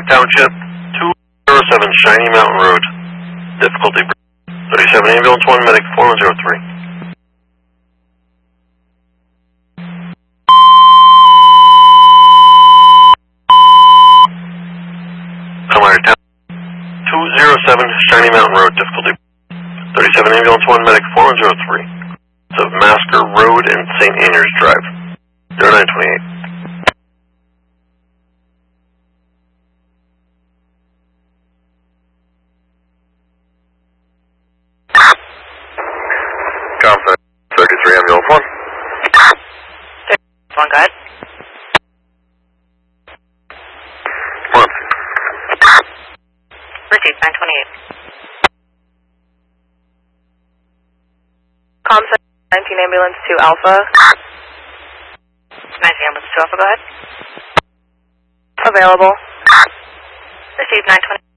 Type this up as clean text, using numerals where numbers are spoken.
Township, 207 Shiny Mountain Road. Difficulty 37 ambulance 1 medic 4103. Elmira Town 207 Shiny Mountain Road. Difficulty 37 ambulance 1 medic 4103. It's of Masker Road and St. Andrews Drive. 0928. Compton 33 ambulance 1. 1, go ahead. 1. Received 928. Compton 19 ambulance 2 Alpha. 19 ambulance 2 Alpha, go ahead. Available. Received 928.